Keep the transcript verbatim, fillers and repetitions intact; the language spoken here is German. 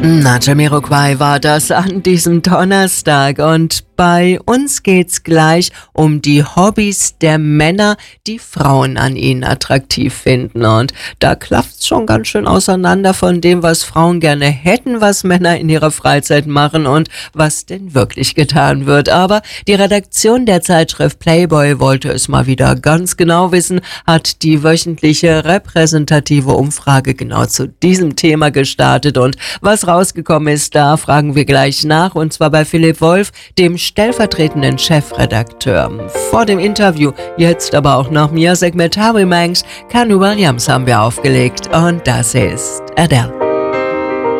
Na, Jamiroquai war das an diesem Donnerstag und bei uns geht's gleich um die Hobbys der Männer, die Frauen an ihnen attraktiv finden. Und da klafft's schon ganz schön auseinander von dem, was Frauen gerne hätten, was Männer in ihrer Freizeit machen und was denn wirklich getan wird. Aber die Redaktion der Zeitschrift Playboy wollte es mal wieder ganz genau wissen, hat die wöchentliche repräsentative Umfrage genau zu diesem Thema gestartet. Und was rausgekommen ist, da fragen wir gleich nach, und zwar bei Philipp Wolf, dem stellvertretenden Chefredakteur. Vor dem Interview, jetzt aber auch noch mir, Segmentari Manx, Kanu Williams haben wir aufgelegt und das ist Adele.